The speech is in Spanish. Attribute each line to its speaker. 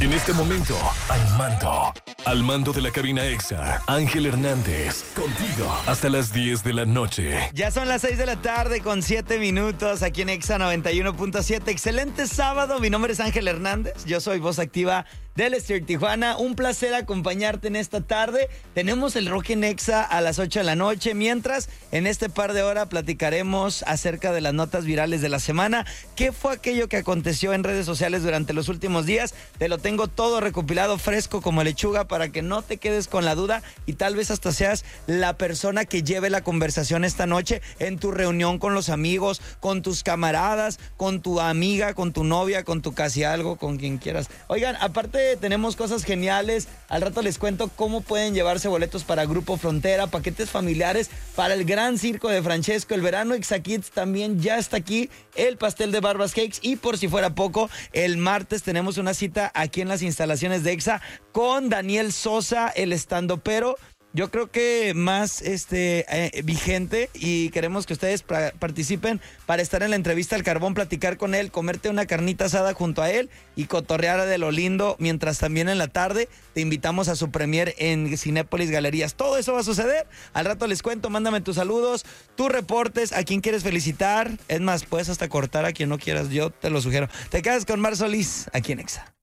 Speaker 1: En este momento, al mando de la cabina EXA, Ángel Hernández, contigo hasta las 10 de la noche.
Speaker 2: Ya son las 6 de la tarde con 7 minutos aquí en EXA 91.7. Excelente sábado, mi nombre es Ángel Hernández, yo soy voz activa del Estéreo Tijuana. Un placer acompañarte en esta tarde. Tenemos el Rock en EXA a las 8 de la noche, mientras en este par de horas platicaremos acerca de las notas virales de la semana. ¿Qué fue aquello que aconteció en redes sociales durante los últimos días? Te lo tengo todo recopilado, fresco como lechuga, para que no te quedes con la duda y tal vez hasta seas la persona que lleve la conversación esta noche en tu reunión con los amigos, con tus camaradas, con tu amiga, con tu novia, con tu casi algo, con quien quieras. Oigan, aparte tenemos cosas geniales. Al rato les cuento cómo pueden llevarse boletos para Grupo Frontera, paquetes familiares para el Gran Circo de Francesco. El verano Exa Kids también ya está aquí, el pastel de Barbas Cakes, y por si fuera poco, el martes tenemos una cita aquí en las instalaciones de Exa con Daniel Sosa, el estandopero. Yo creo que más vigente, y queremos que ustedes participen para estar en la entrevista al carbón, platicar con él, comerte una carnita asada junto a él y cotorrear de lo lindo, mientras también en la tarde te invitamos a su premier en Cinépolis Galerías. Todo eso va a suceder. Al rato les cuento, mándame tus saludos, tus reportes, a quien quieres felicitar. Es más, puedes hasta cortar a quien no quieras, yo te lo sugiero. Te quedas con Mar Solís aquí en EXA.